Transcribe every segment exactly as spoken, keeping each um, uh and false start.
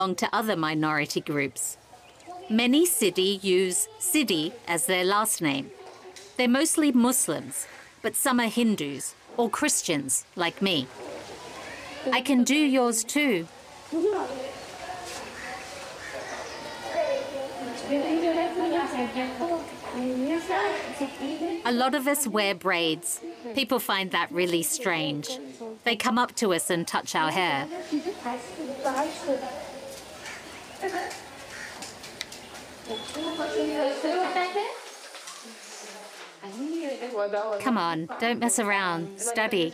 belong to other minority groups. Many Siddi use Siddi as their last name. They're mostly Muslims, but some are Hindus or Christians like me. I can do yours too. A lot of us wear braids. People find that really strange. They come up to us and touch our hair. Come on, don't mess around. Study.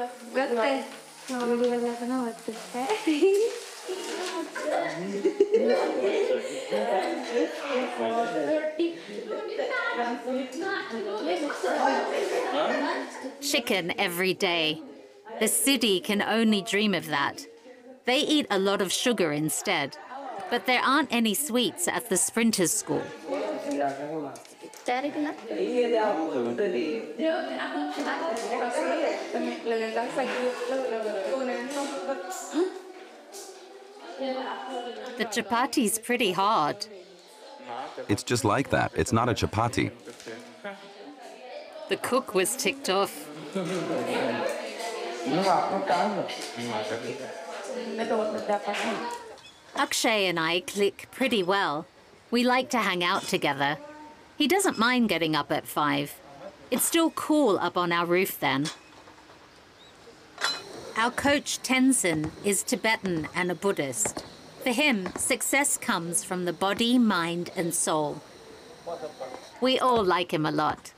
Chicken every day. The Siddi can only dream of that. They eat a lot of sugar instead. But there aren't any sweets at the sprinters' school. The chapati's pretty hard. It's just like that. It's not a chapati. The cook was ticked off. Akshay and I click pretty well. We like to hang out together. He doesn't mind getting up at five. It's still cool up on our roof then. Our coach Tenzin is Tibetan and a Buddhist. For him, success comes from the body, mind, and soul. We all like him a lot.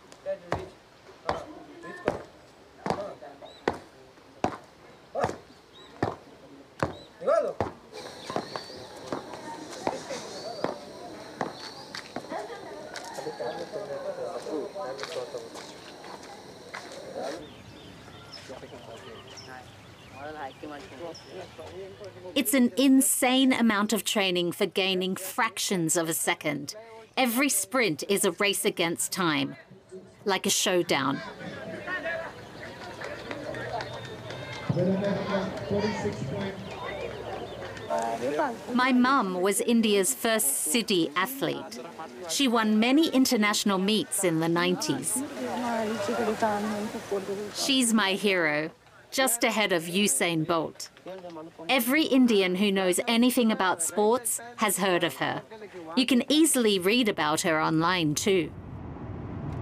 It's an insane amount of training for gaining fractions of a second. Every sprint is a race against time, like a showdown. My mum was India's first Siddi athlete. She won many international meets in the nineties. She's my hero, just ahead of Usain Bolt. Every Indian who knows anything about sports has heard of her. You can easily read about her online too.